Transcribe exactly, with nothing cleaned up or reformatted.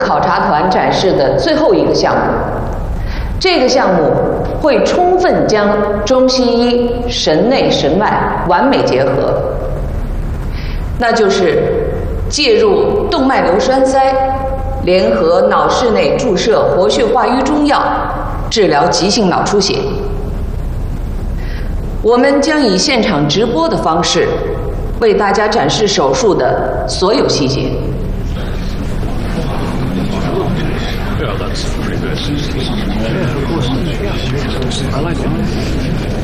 考察团展示的最后一个项目。这个项目会充分将中西医神内神外完美结合，那就是介入动脉瘤栓塞，联合脑室内注射活血化瘀中药，治疗急性脑出血。我们将以现场直播的方式，为大家展示手术的所有细节。 Yeah, that's pretty good. Yeah, of course. I like it.